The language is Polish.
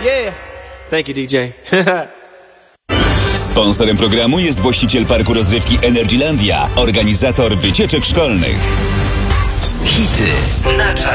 Yeah. Thank you, DJ. Sponsorem programu jest właściciel parku rozrywki Energylandia, organizator wycieczek szkolnych. Hity na czasie.